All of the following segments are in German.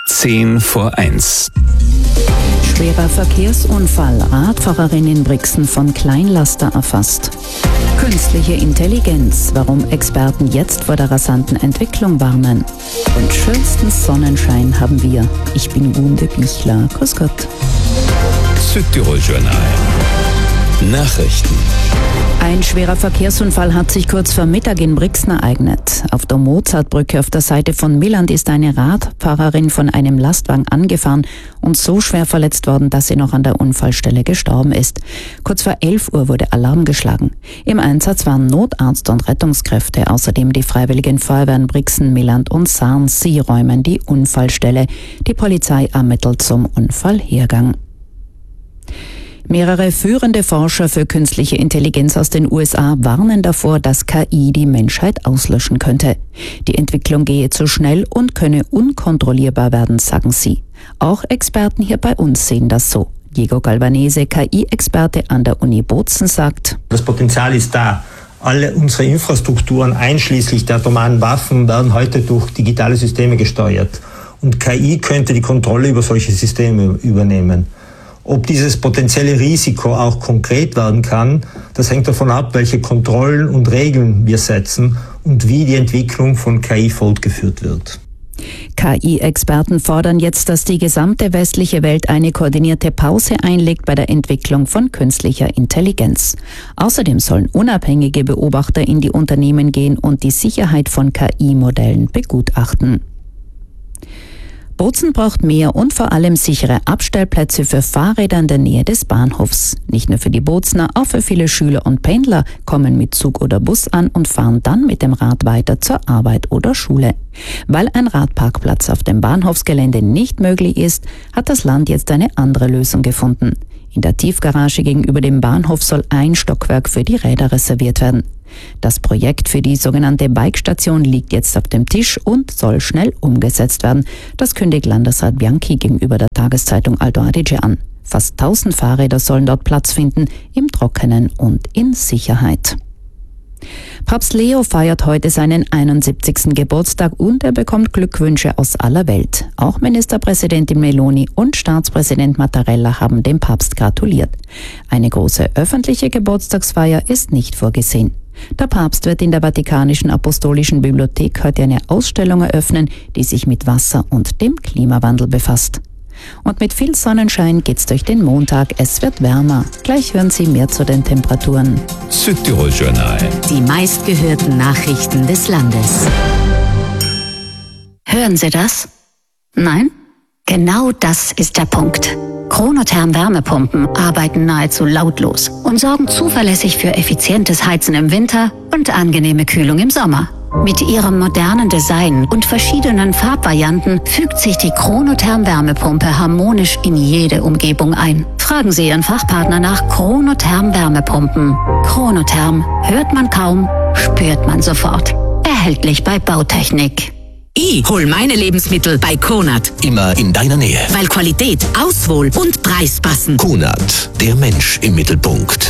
10:10. Schwerer Verkehrsunfall. Radfahrerin in Brixen von Kleinlaster erfasst. Künstliche Intelligenz. Warum Experten jetzt vor der rasanten Entwicklung warnen. Und schönsten Sonnenschein haben wir. Ich bin Wunde Bichler. Grüß Gott. Südtirol Journal. Nachrichten. Ein schwerer Verkehrsunfall hat sich kurz vor Mittag in Brixen ereignet. Auf der Mozartbrücke auf der Seite von Milland ist eine Radfahrerin von einem Lastwagen angefahren und so schwer verletzt worden, dass sie noch an der Unfallstelle gestorben ist. Kurz vor 11 Uhr wurde Alarm geschlagen. Im Einsatz waren Notarzt und Rettungskräfte, außerdem die Freiwilligen Feuerwehren Brixen, Milland und Sarn. Sie räumen die Unfallstelle. Die Polizei ermittelt zum Unfallhergang. Mehrere führende Forscher für künstliche Intelligenz aus den USA warnen davor, dass KI die Menschheit auslöschen könnte. Die Entwicklung gehe zu schnell und könne unkontrollierbar werden, sagen sie. Auch Experten hier bei uns sehen das so. Diego Galvanese, KI-Experte an der Uni Bozen, sagt: Das Potenzial ist da. Alle unsere Infrastrukturen, einschließlich der atomaren Waffen, werden heute durch digitale Systeme gesteuert. Und KI könnte die Kontrolle über solche Systeme übernehmen. Ob dieses potenzielle Risiko auch konkret werden kann, das hängt davon ab, welche Kontrollen und Regeln wir setzen und wie die Entwicklung von KI fortgeführt wird. KI-Experten fordern jetzt, dass die gesamte westliche Welt eine koordinierte Pause einlegt bei der Entwicklung von künstlicher Intelligenz. Außerdem sollen unabhängige Beobachter in die Unternehmen gehen und die Sicherheit von KI-Modellen begutachten. Bozen braucht mehr und vor allem sichere Abstellplätze für Fahrräder in der Nähe des Bahnhofs. Nicht nur für die Bozner, auch für viele Schüler und Pendler kommen mit Zug oder Bus an und fahren dann mit dem Rad weiter zur Arbeit oder Schule. Weil ein Radparkplatz auf dem Bahnhofsgelände nicht möglich ist, hat das Land jetzt eine andere Lösung gefunden. In der Tiefgarage gegenüber dem Bahnhof soll ein Stockwerk für die Räder reserviert werden. Das Projekt für die sogenannte Bikestation liegt jetzt auf dem Tisch und soll schnell umgesetzt werden. Das kündigt Landesrat Bianchi gegenüber der Tageszeitung Alto Adige an. Fast 1000 Fahrräder sollen dort Platz finden, im Trockenen und in Sicherheit. Papst Leo feiert heute seinen 71. Geburtstag und er bekommt Glückwünsche aus aller Welt. Auch Ministerpräsidentin Meloni und Staatspräsident Mattarella haben dem Papst gratuliert. Eine große öffentliche Geburtstagsfeier ist nicht vorgesehen. Der Papst wird in der Vatikanischen Apostolischen Bibliothek heute eine Ausstellung eröffnen, die sich mit Wasser und dem Klimawandel befasst. Und mit viel Sonnenschein geht's durch den Montag. Es wird wärmer. Gleich hören Sie mehr zu den Temperaturen. Südtirol Journal. Die meistgehörten Nachrichten des Landes. Hören Sie das? Nein? Genau das ist der Punkt. Chronotherm Wärmepumpen arbeiten nahezu lautlos und sorgen zuverlässig für effizientes Heizen im Winter und angenehme Kühlung im Sommer. Mit ihrem modernen Design und verschiedenen Farbvarianten fügt sich die Chronotherm Wärmepumpe harmonisch in jede Umgebung ein. Fragen Sie Ihren Fachpartner nach Chronotherm Wärmepumpen. Chronotherm hört man kaum, spürt man sofort. Erhältlich bei Bautechnik. Ich hol meine Lebensmittel bei Konad. Immer in deiner Nähe. Weil Qualität, Auswahl und Preis passen. Konad, der Mensch im Mittelpunkt.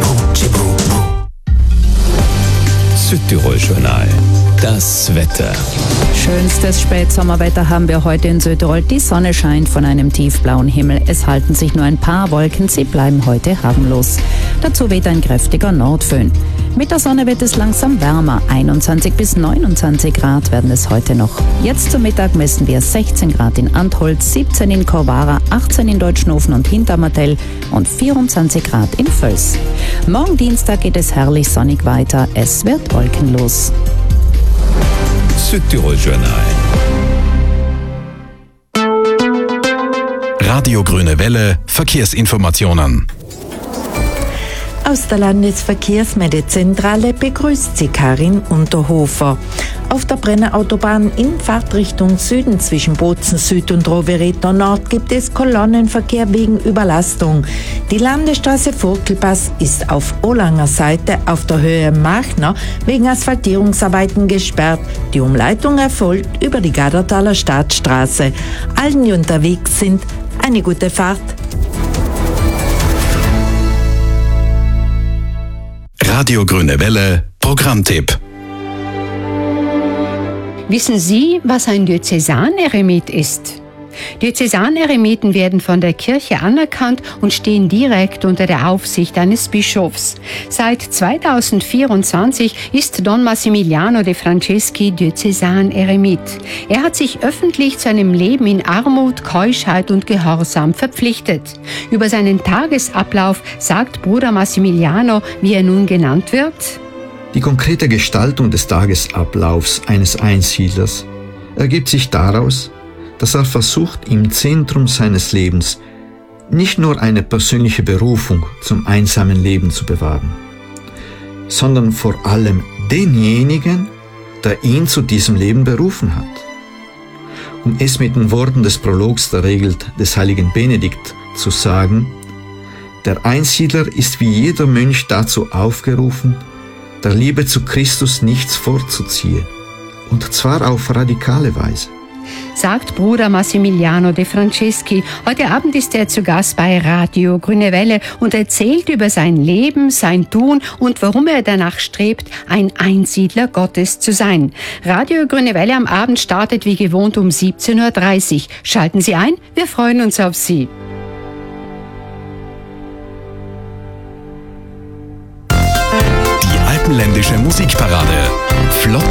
Südtirol Journal. Das Wetter. Schönstes Spätsommerwetter haben wir heute in Südtirol. Die Sonne scheint von einem tiefblauen Himmel. Es halten sich nur ein paar Wolken. Sie bleiben heute harmlos. Dazu weht ein kräftiger Nordföhn. Mit der Sonne wird es langsam wärmer. 21 bis 29 Grad werden es heute noch. Jetzt zum Mittag messen wir 16 Grad in Antholz, 17 in Korvara, 18 in Deutschnofen und Hintermartell und 24 Grad in Völs. Morgen Dienstag geht es herrlich sonnig weiter. Es wird wolkenlos. Südtirol Journal. Radio Grüne Welle, Verkehrsinformationen. Aus der Landesverkehrsmeldezentrale begrüßt Sie Karin Unterhofer. Auf der Brenner Autobahn in Fahrtrichtung Süden zwischen Bozen Süd und Rovereto Nord gibt es Kolonnenverkehr wegen Überlastung. Die Landesstraße Vogtelpass ist auf Olanger Seite auf der Höhe Machner wegen Asphaltierungsarbeiten gesperrt. Die Umleitung erfolgt über die Gadertaler Stadtstraße. Allen, die unterwegs sind, eine gute Fahrt. Radio Grüne Welle, Programmtipp. Wissen Sie, was ein Diözesaneremit ist? Diözesaneremiten werden von der Kirche anerkannt und stehen direkt unter der Aufsicht eines Bischofs. Seit 2024 ist Don Massimiliano de Franceschi Diözesaneremit. Er hat sich öffentlich zu einem Leben in Armut, Keuschheit und Gehorsam verpflichtet. Über seinen Tagesablauf sagt Bruder Massimiliano, wie er nun genannt wird: Die konkrete Gestaltung des Tagesablaufs eines Einsiedlers ergibt sich daraus, dass er versucht, im Zentrum seines Lebens nicht nur eine persönliche Berufung zum einsamen Leben zu bewahren, sondern vor allem denjenigen, der ihn zu diesem Leben berufen hat. Um es mit den Worten des Prologs der Regel des heiligen Benedikt zu sagen: Der Einsiedler ist wie jeder Mönch dazu aufgerufen, der Liebe zu Christus nichts vorzuziehen, und zwar auf radikale Weise. Sagt Bruder Massimiliano de Franceschi. Heute Abend ist er zu Gast bei Radio Grüne Welle und erzählt über sein Leben, sein Tun und warum er danach strebt, ein Einsiedler Gottes zu sein. Radio Grüne Welle am Abend startet wie gewohnt um 17.30 Uhr. Schalten Sie ein, wir freuen uns auf Sie. Die alpenländische Musikparade. Flott